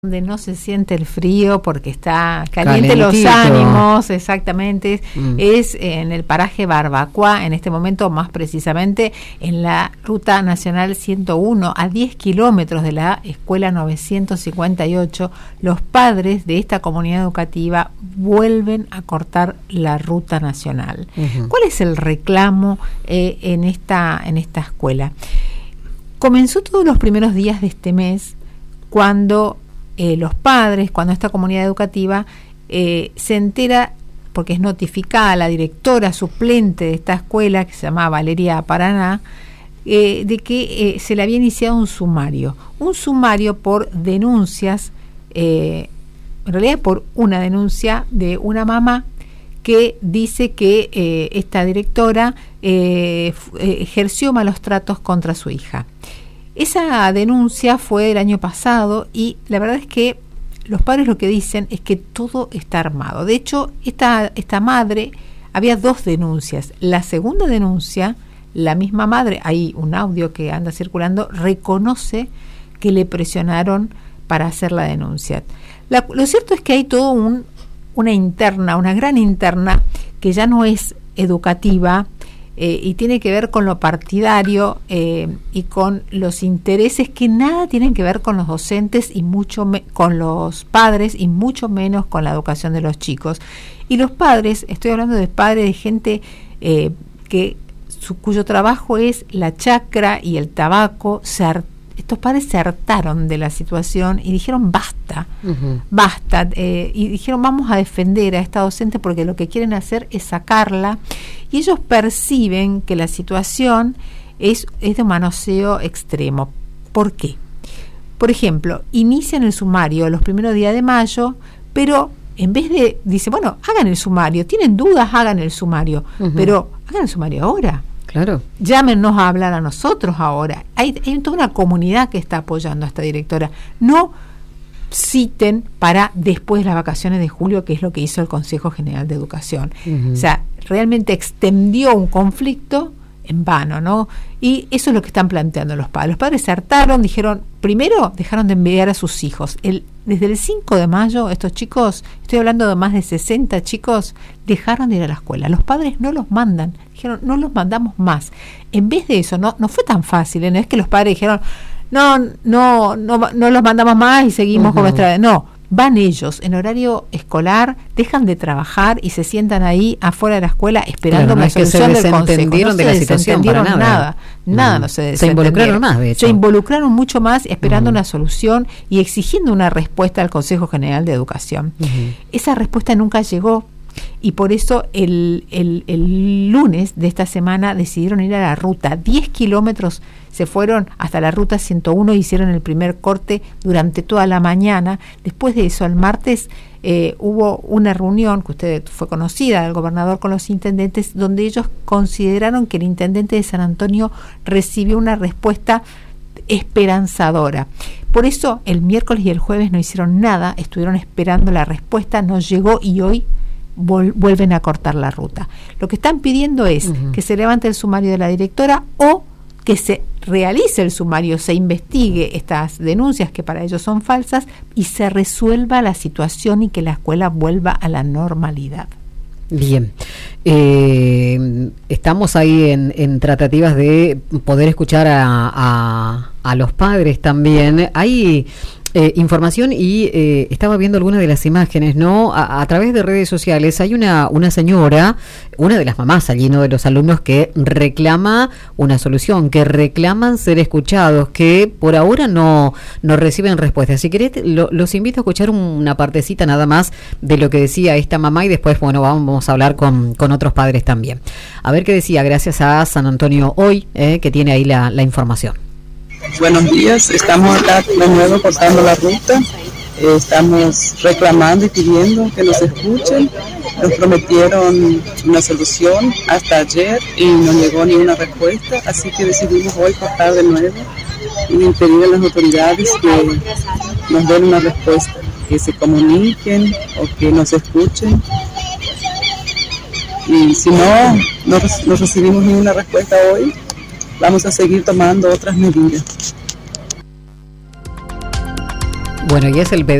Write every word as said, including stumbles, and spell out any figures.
donde no se siente el frío porque está caliente los ánimos, exactamente, mm. es en el paraje Barbacoa, en este momento más precisamente en la Ruta Nacional ciento uno, a diez kilómetros de la Escuela novecientos cincuenta y ocho. Los padres de esta comunidad educativa vuelven a cortar la ruta nacional. Uh-huh. ¿Cuál es el reclamo eh, en esta, en esta escuela? Comenzó todos los primeros días de este mes cuando Eh, los padres, cuando esta comunidad educativa eh, se entera, porque es notificada la directora suplente de esta escuela, que se llama Valeria Paraná, eh, de que eh, se le había iniciado un sumario, un sumario por denuncias, eh, en realidad por una denuncia de una mamá que dice que eh, esta directora eh, ejerció malos tratos contra su hija. Esa denuncia fue el año pasado y la verdad es que los padres lo que dicen es que todo está armado. De hecho, esta, esta madre, había dos denuncias. La segunda denuncia, la misma madre, hay un audio que anda circulando, reconoce que le presionaron para hacer la denuncia. La, lo cierto es que hay todo un, una interna, una gran interna que ya no es educativa, Eh, y tiene que ver con lo partidario eh, y con los intereses que nada tienen que ver con los docentes y mucho me- con los padres y mucho menos con la educación de los chicos. Y los padres, estoy hablando de padres, de gente eh, que su, cuyo trabajo es la chacra y el tabaco. Se hart- estos padres se hartaron de la situación y dijeron basta, uh-huh. basta, eh, y dijeron vamos a defender a esta docente porque lo que quieren hacer es sacarla. Y ellos perciben que la situación es, es de manoseo extremo. ¿Por qué? Por ejemplo, inician el sumario los primeros días de mayo, pero en vez de, dice, bueno, hagan el sumario, tienen dudas, hagan el sumario, uh-huh. pero hagan el sumario ahora. Claro. Llámenos a hablar a nosotros ahora. Hay, hay toda una comunidad que está apoyando a esta directora. No citen para después de las vacaciones de julio, que es lo que hizo el Consejo General de Educación. Uh-huh. O sea, realmente extendió un conflicto en vano, ¿no? Y eso es lo que están planteando los padres. Los padres se hartaron, dijeron, primero dejaron de enviar a sus hijos. El, desde el cinco de mayo, estos chicos, estoy hablando de más de sesenta chicos, dejaron de ir a la escuela. Los padres no los mandan, dijeron, no los mandamos más. En vez de eso, no, no fue tan fácil, ¿eh? No es que los padres dijeron, no, no, no, no los mandamos más y seguimos uh-huh. con nuestra... No, van ellos en horario escolar, dejan de trabajar y se sientan ahí afuera de la escuela esperando una claro, no solución es del consejo. No de la se situación para nada. Nada, nada no, no se Se involucraron más, de hecho. Se involucraron mucho más esperando uh-huh. una solución y exigiendo una respuesta al Consejo General de Educación. Uh-huh. Esa respuesta nunca llegó. Y por eso el, el, el lunes de esta semana decidieron ir a la ruta. diez kilómetros se fueron hasta la ruta ciento uno, hicieron el primer corte durante toda la mañana. Después de eso, el martes eh, hubo una reunión que usted fue conocida del gobernador con los intendentes, donde ellos consideraron que el intendente de San Antonio recibió una respuesta esperanzadora. Por eso el miércoles y el jueves no hicieron nada, estuvieron esperando la respuesta, no llegó y hoy Vol- vuelven a cortar la ruta. Lo que están pidiendo es uh-huh. que se levante el sumario de la directora o que se realice el sumario, se investigue estas denuncias que para ellos son falsas y se resuelva la situación y que la escuela vuelva a la normalidad. Bien, eh, estamos ahí en, en tratativas de poder escuchar a, a, a los padres también. Hay Eh, información y eh, estaba viendo algunas de las imágenes, ¿no? A, a través de redes sociales hay una una señora, una de las mamás allí, ¿no? De los alumnos que reclama una solución, que reclaman ser escuchados, que por ahora no no reciben respuesta. Si querés, lo, los invito a escuchar una partecita nada más de lo que decía esta mamá y después, bueno, vamos a hablar con, con otros padres también. A ver qué decía, gracias a San Antonio Hoy, eh, que tiene ahí la, la información. Buenos días, estamos acá de nuevo cortando la ruta, eh, estamos reclamando y pidiendo que nos escuchen. Nos prometieron una solución hasta ayer y no llegó ni una respuesta, así que decidimos hoy cortar de nuevo y pedir a las autoridades que nos den una respuesta, que se comuniquen o que nos escuchen. Y si no, no, no recibimos ninguna respuesta hoy, vamos a seguir tomando otras medidas. Bueno, y es el